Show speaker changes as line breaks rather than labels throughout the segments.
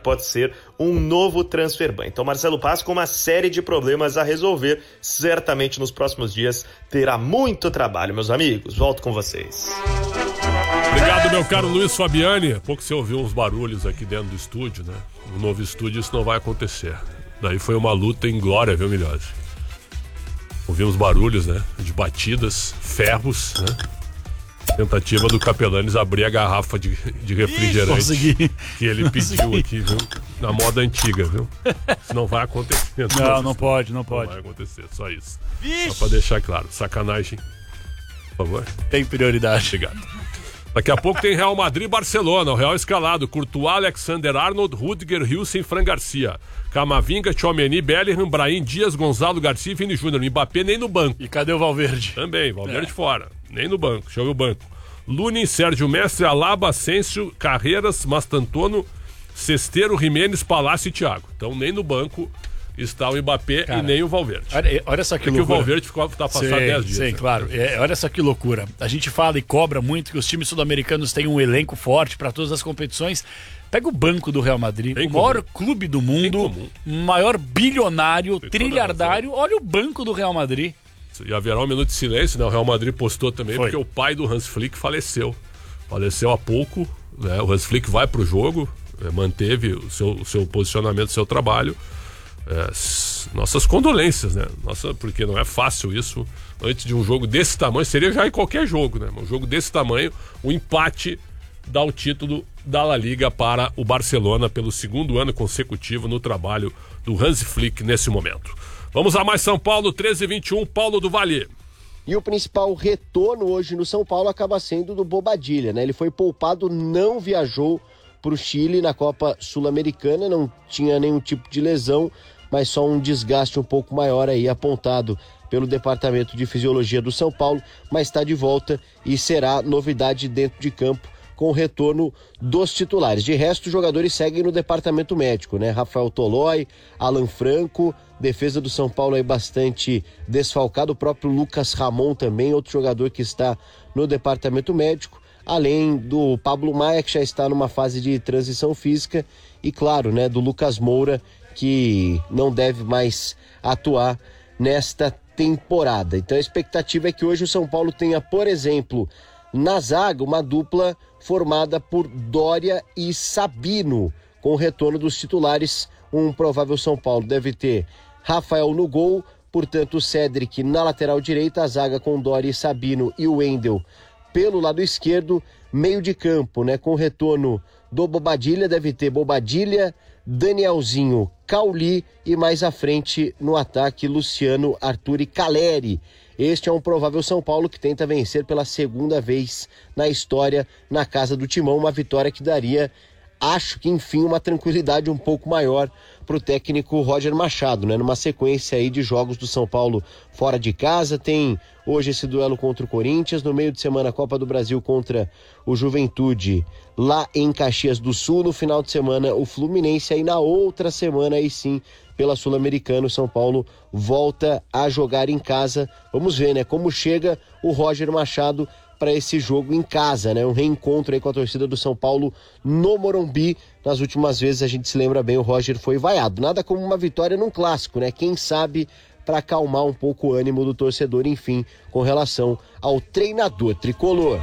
pode ser um novo transfer ban. Então Marcelo Paz, com uma série de problemas a resolver, certamente nos próximos dias terá muito trabalho, meus amigos. Volto com vocês.
Obrigado, meu caro Luiz Fabiani. Há pouco você ouviu uns barulhos aqui dentro do estúdio, né? No novo estúdio isso não vai acontecer. Daí foi uma luta em glória, viu, Milhose? Ouvimos barulhos, né? De batidas, ferros, né? Tentativa do Capelanes abrir a garrafa de refrigerante que ele pediu aqui, viu? Na moda antiga, viu? Isso não vai acontecer.
Não pode.
Não vai acontecer, só isso. Só pra deixar claro, sacanagem. Por favor.
Tem prioridade.
Obrigado. Daqui a pouco tem Real Madrid e Barcelona, o Real escalado, Courtois, Alexander-Arnold, Rudiger, Hilsen, Fran Garcia, Camavinga, Tchouaméni, Bellingham, Brahim, Dias, Gonzalo, Garcia e Vini Júnior. Mbappé nem no banco.
E cadê o Valverde?
Também, Valverde fora, nem no banco, deixa eu ver o banco. Lunin, Sérgio Mestre, Alaba, Asensio, Carreiras, Mastantuono, Cesteiro, Jimenez, Palácio e Thiago. Então nem no banco está o Mbappé, cara, e nem o Valverde.
Olha só que loucura.
Que o Valverde tá passado 10 dias.
Sim, claro. Olha só que loucura. A gente fala e cobra muito que os times sul-americanos têm um elenco forte para todas as competições. Pega o banco do Real Madrid, o maior clube do mundo, maior bilionário, trilhardário. Olha o banco do Real Madrid.
E haverá um minuto de silêncio, né? O Real Madrid postou também, porque o pai do Hans Flick faleceu. Faleceu há pouco, né? O Hans Flick vai pro jogo, manteve o seu posicionamento, o seu trabalho. Nossas condolências, né? Porque não é fácil isso. Antes de um jogo desse tamanho, seria já em qualquer jogo, né? Um jogo desse tamanho, o empate dá o título da La Liga para o Barcelona pelo segundo ano consecutivo no trabalho do Hans Flick nesse momento. Vamos a mais São Paulo, 13h21, Paulo do Valle.
E o principal retorno hoje no São Paulo acaba sendo do Bobadilla, né? Ele foi poupado, não viajou para o Chile na Copa Sul-Americana, não tinha nenhum tipo de lesão, mas só um desgaste um pouco maior aí apontado pelo Departamento de Fisiologia do São Paulo, mas está de volta e será novidade dentro de campo com o retorno dos titulares. De resto, os jogadores seguem no departamento médico, né? Rafael Tolói, Alan Franco, defesa do São Paulo aí bastante desfalcado, o próprio Lucas Ramon também, outro jogador que está no departamento médico, além do Pablo Maia, que já está numa fase de transição física, e claro, né, do Lucas Moura, que não deve mais atuar nesta temporada. Então a expectativa é que hoje o São Paulo tenha, por exemplo, na zaga, uma dupla formada por Dória e Sabino. Com o retorno dos titulares, um provável São Paulo deve ter Rafael no gol, portanto o Cédric na lateral direita, a zaga com Dória e Sabino e o Wendel pelo lado esquerdo, meio de campo, né? Com o retorno do Bobadilla, deve ter Bobadilla, Danielzinho, Cauli e mais à frente no ataque Luciano, Arthur e Caleri. Este é um provável São Paulo que tenta vencer pela segunda vez na história na casa do Timão, uma vitória que daria, acho que enfim, uma tranquilidade um pouco maior para o técnico Roger Machado, né? Numa sequência aí de jogos do São Paulo fora de casa, tem hoje esse duelo contra o Corinthians, no meio de semana a Copa do Brasil contra o Juventude lá em Caxias do Sul, no final de semana o Fluminense, aí na outra semana aí sim pela Sul-Americana, o São Paulo volta a jogar em casa. Vamos ver, né, como chega o Roger Machado para esse jogo em casa, né? Um reencontro aí com a torcida do São Paulo no Morumbi. Nas últimas vezes a gente se lembra bem, o Roger foi vaiado. Nada como uma vitória num clássico, né? Quem sabe para acalmar um pouco o ânimo do torcedor, enfim, com relação ao treinador tricolor.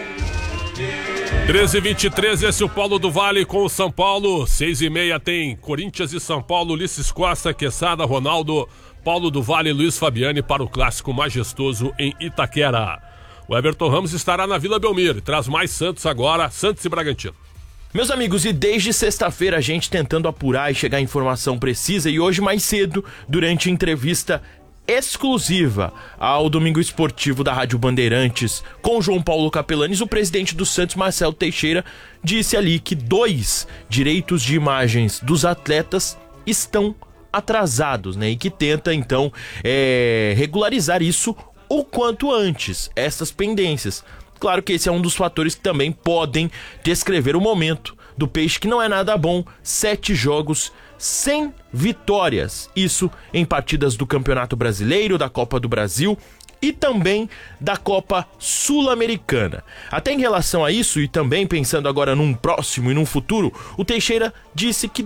13h23, esse é o Paulo do Valle com o São Paulo. 6h30 tem Corinthians e São Paulo, Ulisses Costa, Quesada, Ronaldo, Paulo do Valle e Luiz Fabiani para o clássico majestoso em Itaquera. O Everton Ramos estará na Vila Belmiro e traz mais Santos agora, Santos e Bragantino.
Meus amigos, e desde sexta-feira a gente tentando apurar e chegar à informação precisa, e hoje mais cedo, durante entrevista exclusiva ao Domingo Esportivo da Rádio Bandeirantes com João Paulo Capelanes, o presidente do Santos, Marcelo Teixeira, disse ali que 2 direitos de imagens dos atletas estão atrasados, né? E que tenta então regularizar isso o quanto antes, essas pendências. Claro que esse é um dos fatores que também podem descrever o momento do Peixe, que não é nada bom. 7 jogos sem vitórias, isso em partidas do Campeonato Brasileiro, da Copa do Brasil e também da Copa Sul-Americana. Até em relação a isso, e também pensando agora num próximo e num futuro, o Teixeira disse que